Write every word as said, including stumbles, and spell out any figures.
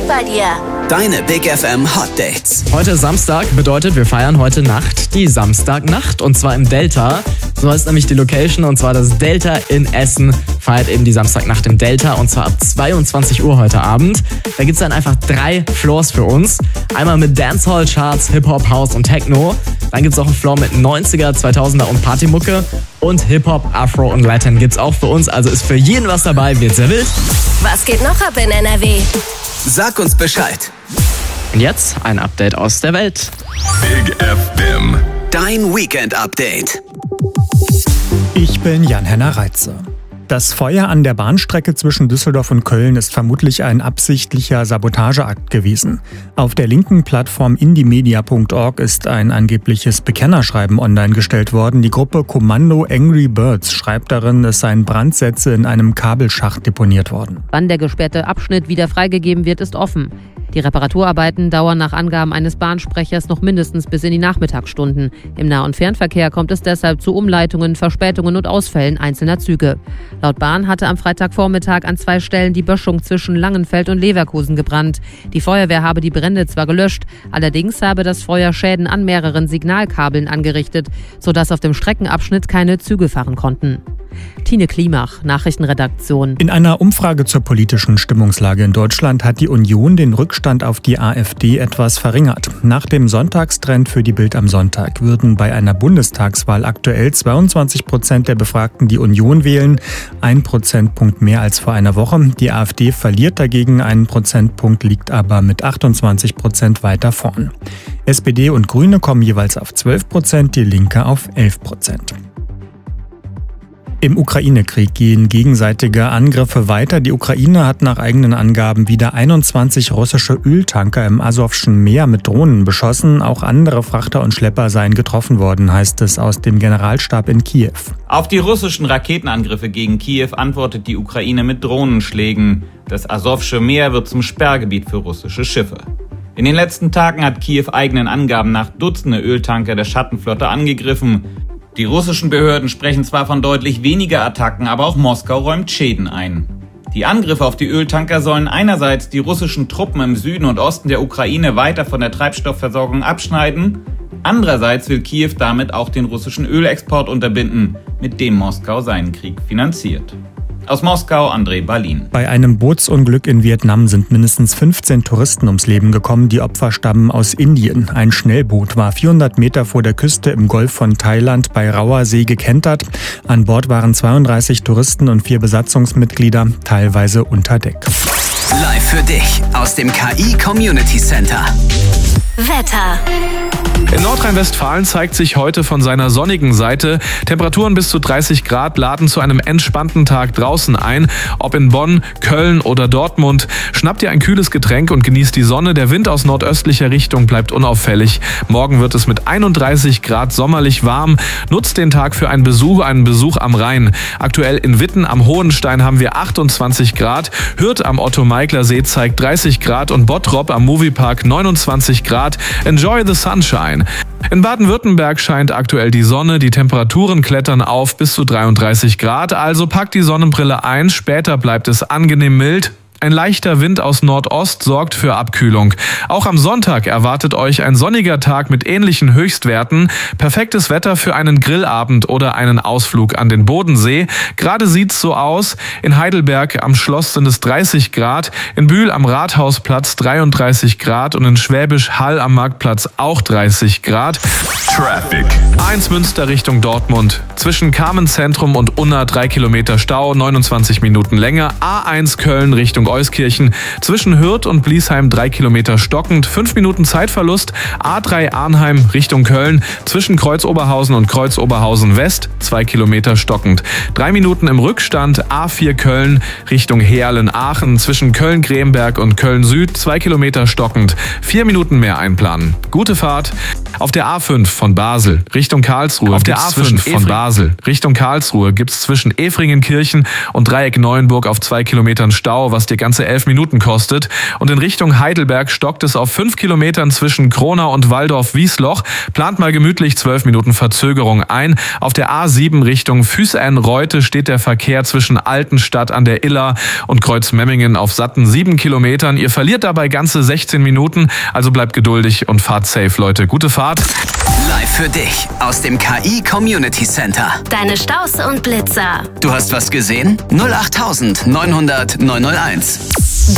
Update bei dir. Deine Big F M Hot Dates. Heute Samstag bedeutet, wir feiern heute Nacht die Samstagnacht und zwar im Delta. So heißt nämlich die Location und zwar das Delta in Essen feiert eben die Samstagnacht im Delta und zwar ab zweiundzwanzig Uhr heute Abend. Da gibt es dann einfach drei Floors für uns. Einmal mit Dancehall, Charts, Hip-Hop, House und Techno. Dann gibt es auch einen Floor mit neunziger, zweitausender und Partymucke. Und Hip-Hop, Afro und Latin gibt's auch für uns. Also ist für jeden was dabei, wird sehr wild. Was geht noch ab in N R W? Sag uns Bescheid. Und jetzt ein Update aus der Welt. Big F M. Dein Weekend-Update. Ich bin Jan-Henner Reitze. Das Feuer an der Bahnstrecke zwischen Düsseldorf und Köln ist vermutlich ein absichtlicher Sabotageakt gewesen. Auf der linken Plattform indiemedia punkt org ist ein angebliches Bekennerschreiben online gestellt worden. Die Gruppe Kommando Angry Birds schreibt darin, es seien Brandsätze in einem Kabelschacht deponiert worden. Wann der gesperrte Abschnitt wieder freigegeben wird, ist offen. Die Reparaturarbeiten dauern nach Angaben eines Bahnsprechers noch mindestens bis in die Nachmittagsstunden. Im Nah- und Fernverkehr kommt es deshalb zu Umleitungen, Verspätungen und Ausfällen einzelner Züge. Laut Bahn hatte am Freitagvormittag an zwei Stellen die Böschung zwischen Langenfeld und Leverkusen gebrannt. Die Feuerwehr habe die Brände zwar gelöscht, allerdings habe das Feuer Schäden an mehreren Signalkabeln angerichtet, sodass auf dem Streckenabschnitt keine Züge fahren konnten. Tine Klimach, Nachrichtenredaktion. In einer Umfrage zur politischen Stimmungslage in Deutschland hat die Union den Rückstand auf die AfD etwas verringert. Nach dem Sonntagstrend für die Bild am Sonntag würden bei einer Bundestagswahl aktuell zweiundzwanzig Prozent der Befragten die Union wählen, ein Prozentpunkt mehr als vor einer Woche. Die AfD verliert dagegen einen Prozentpunkt, liegt aber mit achtundzwanzig Prozent weiter vorn. S P D und Grüne kommen jeweils auf zwölf Prozent, die Linke auf elf Prozent. Im Ukraine-Krieg gehen gegenseitige Angriffe weiter. Die Ukraine hat nach eigenen Angaben wieder einundzwanzig russische Öltanker im Asowschen Meer mit Drohnen beschossen. Auch andere Frachter und Schlepper seien getroffen worden, heißt es aus dem Generalstab in Kiew. Auf die russischen Raketenangriffe gegen Kiew antwortet die Ukraine mit Drohnenschlägen. Das Asowsche Meer wird zum Sperrgebiet für russische Schiffe. In den letzten Tagen hat Kiew eigenen Angaben nach Dutzende Öltanker der Schattenflotte angegriffen. Die russischen Behörden sprechen zwar von deutlich weniger Attacken, aber auch Moskau räumt Schäden ein. Die Angriffe auf die Öltanker sollen einerseits die russischen Truppen im Süden und Osten der Ukraine weiter von der Treibstoffversorgung abschneiden, andererseits will Kiew damit auch den russischen Ölexport unterbinden, mit dem Moskau seinen Krieg finanziert. Aus Moskau, André Balin. Bei einem Bootsunglück in Vietnam sind mindestens fünfzehn Touristen ums Leben gekommen. Die Opfer stammen aus Indien. Ein Schnellboot war vierhundert Meter vor der Küste im Golf von Thailand bei Rauer See gekentert. An Bord waren zweiunddreißig Touristen und vier Besatzungsmitglieder, teilweise unter Deck. Live für dich aus dem K I Community Center. Wetter. In Nordrhein-Westfalen zeigt sich heute von seiner sonnigen Seite. Temperaturen bis zu dreißig Grad laden zu einem entspannten Tag draußen ein. Ob in Bonn, Köln oder Dortmund. Schnappt ihr ein kühles Getränk und genießt die Sonne. Der Wind aus nordöstlicher Richtung bleibt unauffällig. Morgen wird es mit einunddreißig Grad sommerlich warm. Nutzt den Tag für einen Besuch, einen Besuch am Rhein. Aktuell in Witten am Hohenstein haben wir achtundzwanzig Grad. Hürth am Otto-Meikler-See zeigt dreißig Grad und Bottrop am Moviepark neunundzwanzig Grad. Enjoy the sunshine. In Baden-Württemberg scheint aktuell die Sonne, die Temperaturen klettern auf bis zu dreiunddreißig Grad, also packt die Sonnenbrille ein, später bleibt es angenehm mild. Ein leichter Wind aus Nordost sorgt für Abkühlung. Auch am Sonntag erwartet euch ein sonniger Tag mit ähnlichen Höchstwerten. Perfektes Wetter für einen Grillabend oder einen Ausflug an den Bodensee. Gerade sieht's so aus. In Heidelberg am Schloss sind es dreißig Grad, in Bühl am Rathausplatz dreiunddreißig Grad und in Schwäbisch Hall am Marktplatz auch dreißig Grad. Traffic. A eins Münster Richtung Dortmund. Zwischen Carmenzentrum und Unna drei Kilometer Stau, neunundzwanzig Minuten länger. A eins Köln Richtung Euskirchen. Zwischen Hürth und Bliesheim drei Kilometer stockend, fünf Minuten Zeitverlust. A drei Arnheim Richtung Köln. Zwischen Kreuzoberhausen und Kreuzoberhausen West zwei Kilometer stockend. Drei Minuten im Rückstand. A vier Köln Richtung Heerlen-Aachen. Zwischen Köln-Gremberg und Köln-Süd zwei Kilometer stockend. Vier Minuten mehr einplanen. Gute Fahrt. Auf der A fünf von Basel Richtung Karlsruhe. Auf der A fünf von Basel Richtung Karlsruhe gibt's zwischen Efringenkirchen und Dreieck Neuenburg auf zwei Kilometern Stau, was dir dir ganze elf Minuten kostet. Und in Richtung Heidelberg stockt es auf fünf Kilometern zwischen Kronau und Waldorf-Wiesloch. Plant mal gemütlich zwölf Minuten Verzögerung ein. Auf der A sieben Richtung Füßenn-Reute steht der Verkehr zwischen Altenstadt an der Iller und Kreuzmemmingen auf satten sieben Kilometern. Ihr verliert dabei ganze sechzehn Minuten, also bleibt geduldig und fahrt safe, Leute. Gute Fahrt. Live für dich aus dem K I Community Center. Deine Staus und Blitzer. Du hast was gesehen? null acht neun null null neun null eins.